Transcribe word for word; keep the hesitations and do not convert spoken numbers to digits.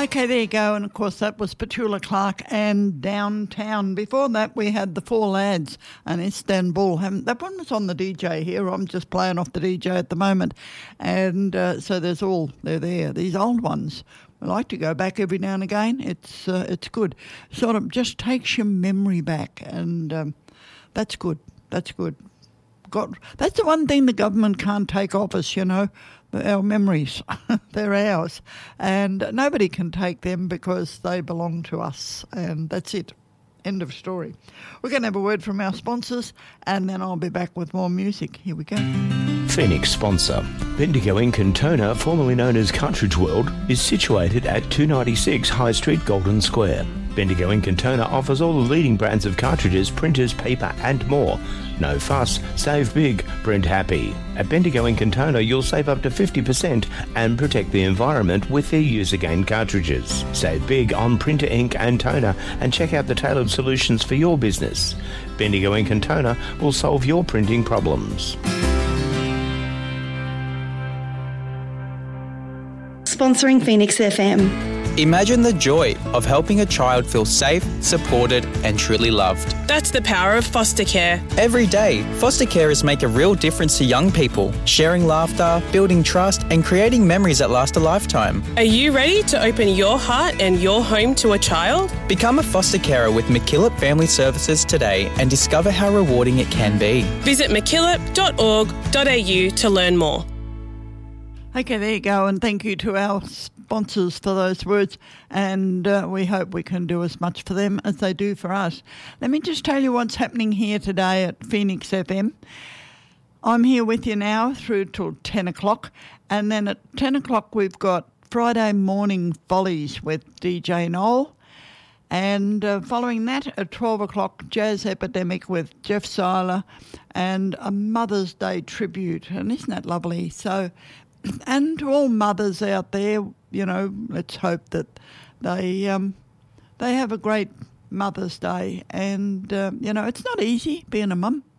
Okay, there you go. And, of course, that was Petula Clark and Downtown. Before that, we had the Four Lads and Istanbul. That one was on the D J here. I'm just playing off the D J at the moment. And uh, so there's all, they're there. These old ones, I like to go back every now and again. It's uh, it's good. Sort of just takes your memory back. And um, that's good. That's good. God, that's the one thing the government can't take off us, you know. Our memories, they're ours, and nobody can take them because they belong to us, and that's it. End of story. We're going to have a word from our sponsors, and then I'll be back with more music. Here we go. Phoenix sponsor. Bendigo Ink and Toner, formerly known as Cartridge World, is situated at two ninety-six High Street, Golden Square. Bendigo Ink and Toner offers all the leading brands of cartridges, printers, paper and more. No fuss, save big, print happy. At Bendigo Ink and Toner, you'll save up to fifty percent and protect the environment with their use-again cartridges. Save big on printer ink and toner and check out the tailored solutions for your business. Bendigo Ink and Toner will solve your printing problems. Sponsoring Phoenix F M. Imagine the joy of helping a child feel safe, supported and truly loved. That's the power of foster care. Every day, foster carers make a real difference to young people, sharing laughter, building trust and creating memories that last a lifetime. Are you ready to open your heart and your home to a child? Become a foster carer with MacKillop Family Services today and discover how rewarding it can be. Visit mackillop dot org dot a u to learn more. Okay, there you go, and thank you to our sponsors for those words, and uh, we hope we can do as much for them as they do for us. Let me just tell you what's happening here today at Phoenix F M. I'm here with you now through till ten o'clock, and then at ten o'clock we've got Friday Morning Follies with D J Noel, and uh, following that at twelve o'clock, Jazz Epidemic with Jeff Seiler and a Mother's Day tribute, and isn't that lovely? So, and to all mothers out there, you know, let's hope that they um, they have a great Mother's Day. And, uh, you know, it's not easy being a mum.